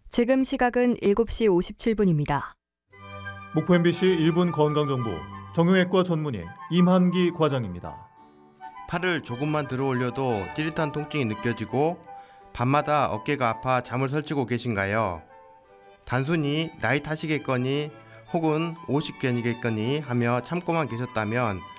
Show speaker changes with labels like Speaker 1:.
Speaker 1: 지금 시각은 7시 57분입니다.
Speaker 2: 목포 MBC 1분 건강정보 정형외과 전문의 임한기 과장입니다.
Speaker 3: 팔을 조금만 들어 올려도 찌릿한 통증이 느껴지고 밤마다 어깨가 아파 잠을 설치고 계신가요? 단순히 나이 탓이겠거니 혹은 오십견이겠거니 하며 참고만 계셨다면